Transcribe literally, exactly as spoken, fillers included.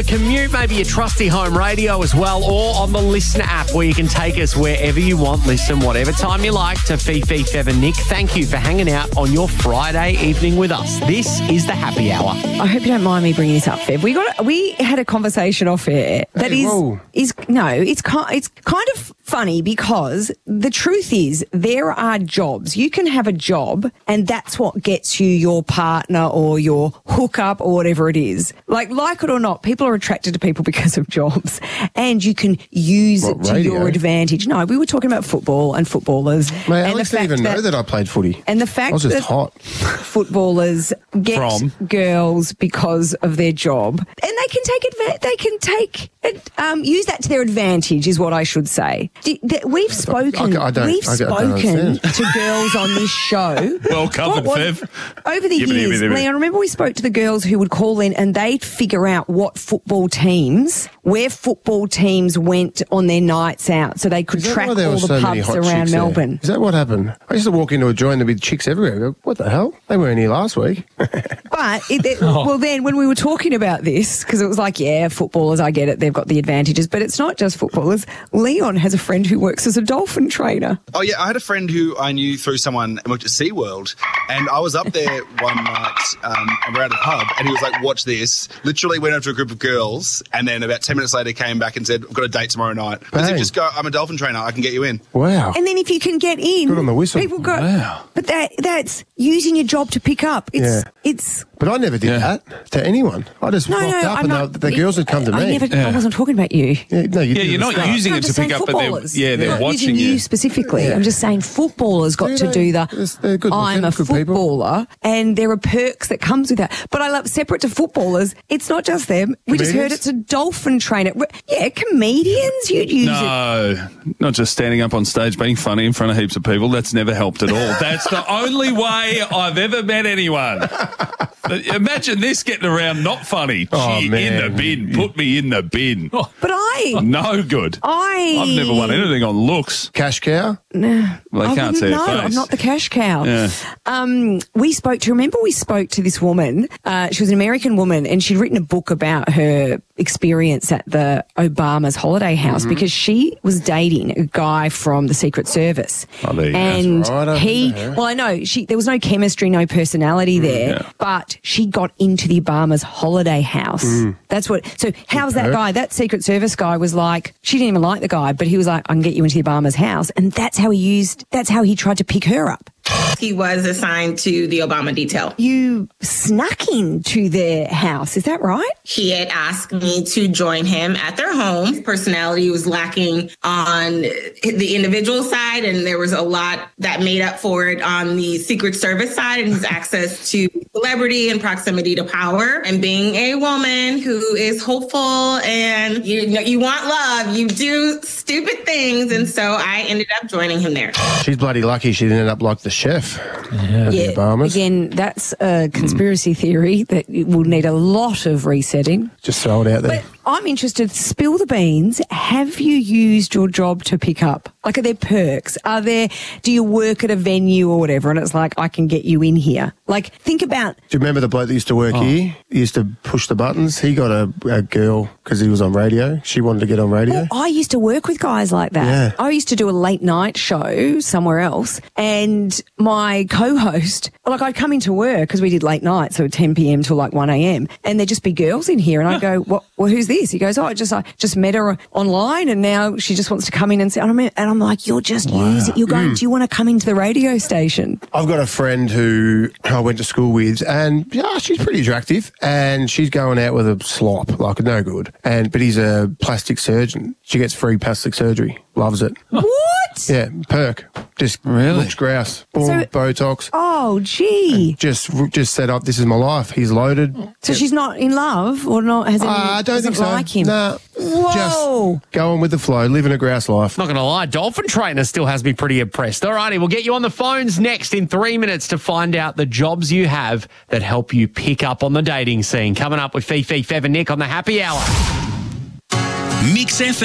the commute, maybe your trusty home radio as well, or on the Listen app where you can take us wherever you want. Listen whatever time you like to Fifi, Fev and Nick. Thank you for hanging out on your Friday evening with us. This is the Happy Hour. I hope you don't mind me bringing this up, Fev. We got we had a conversation off air that Hey, is whoa. is no, it's kind it's kind of funny because the truth is there are jobs. You can have a job and that's what gets you your partner or your hookup or whatever it is. Like like it or not, people are attracted to people because of jobs, and you can use What, it to radio? your advantage. No, we were talking about football and footballers. Mate, and Alex the didn't fact even that- know that I played footy. And the fact I was just that hot. footballers get From? girls because of their job, and they can take adva- they can take it, um, use that to their advantage, is what I should say. D- th- we've spoken, I don't- we've I don't spoken understand. to girls on this show. Well covered, What- what- Fev. Over the Yippee, years, yippee, yippee. Leon, I remember we spoke to the girls who would call in and they'd figure out what football teams, where football teams went on their nights out, so they could Is that track why there all were the so many pubs hot around chicks there? Melbourne. Is that what happened? I used to walk into a joint and there'd be chicks everywhere. I go, what the hell? They weren't here last week. But, it, it, Oh. well, then when we were talking about this, because it was like, yeah, footballers, I get it, they've got the advantages, but it's not just footballers. Leon has a friend who works as a dolphin trainer. Oh, yeah, I had a friend who I knew through someone who worked at SeaWorld, and I was up there one night um, around a pub, and he was like, watch this. Literally went over to a group of girls, and then about ten minutes later came back and said, I've got a date tomorrow night. I said, Bang. just go, I'm a dolphin trainer, I can get you in. Wow. And then if you can get in, Good on the whistle. people go, Wow. but that that's using your job to pick up. It's, Yeah. it's, But I never did Yeah. that to anyone. I just no, rocked no, up I'm and not. the, the girls would come to I me. never, Yeah. I wasn't talking about you. Yeah, no, you Yeah, did you're at the not start. using No, it I'm to just pick saying up, but they're, footballers. yeah, they're Not watching using you you. specifically. Yeah. I'm just saying footballers got Do to they? do the Yes, they're good I'm looking, a good people. footballer, and there are perks that comes with that. But I love, separate to footballers, it's not just them. We just heard Comedians? it's a dolphin trainer. Yeah, comedians, you'd use it. No, not just standing up on stage being funny in front of heaps of people. That's never helped at all. That's the only way I've ever met anyone. Imagine this getting around not funny. Oh, Gee, in man. the bin. Put me in the bin. Oh, But I, no good. I, I've never won anything on looks. Cash cow? Well, they I can't wouldn't see know. her face. I'm not the cash cow. Yeah. Um, we spoke to, remember we spoke to this woman, uh, she was an American woman, and she'd written a book about her experience at the Obama's holiday house because she was dating a guy from the Secret Service. Oh, there you go. and That's right, I he, remember her. well, I know, she, there was no chemistry, no personality there, yeah. but she got into the Obama's holiday house. That's what, so how's that Okay. guy, that Secret Service guy was like, she didn't even like the guy, but he was like, I can get you into the Obama's house. And that's how he used, that's how he tried to pick her up. He was assigned to the Obama detail. You snuck into their house, is that right? He had asked me to join him at their home. His personality was lacking on the individual side, and there was a lot that made up for it on the Secret Service side, and his access to celebrity and proximity to power. And being a woman who is hopeful and you know you want love, you do stupid things, and so I ended up joining him there. She's bloody lucky she didn't end up like the chef. Yeah. The Obamas. Again, that's a conspiracy theory that will need a lot of resetting. Just throw it out there. But I'm interested, spill the beans. Have you used your job to pick up? Like, are there perks? Are there, do you work at a venue or whatever and it's like, I can get you in here? Like, think about, Do you remember the bloke that used to work here? He used to push the buttons. He got a, a girl because he was on radio. She wanted to get on radio. I used to work with guys like that. Yeah. I used to do a late night show somewhere else, and my co-host, like, I'd come into work because we did late night, so ten p.m. till like one a.m. and there'd just be girls in here, and I'd go, "What? Well, who's this?" He goes, "Oh, I just I just met her online, and now she just wants to come in and say." And I'm, and I'm like, "You're just using. You're going. Do you want to come into the radio station?" I've got a friend who I went to school with, and yeah, she's pretty attractive, and she's going out with a slop, like no good. And but he's a plastic surgeon. She gets free plastic surgery. Loves it. What? Yeah, perk. Just Really? looks grouse. Boom, So- Botox. Oh, gee. Just just set up. This is my life. He's loaded. So she's not in love, or not? Has any, Uh, I don't doesn't think so. like him. Nah. Whoa. Just going with the flow, living a grouse life. Not going to lie, Dolphin Trainer still has me pretty impressed. All righty, we'll get you on the phones next in three minutes to find out the jobs you have that help you pick up on the dating scene. Coming up with Fifi, Fev and Nick on the Happy Hour. Mix F M.